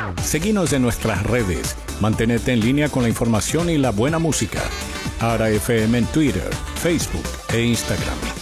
Seguinos en nuestras redes. Mantenete en línea con la información y la buena música. Ara FM en Twitter, Facebook e Instagram.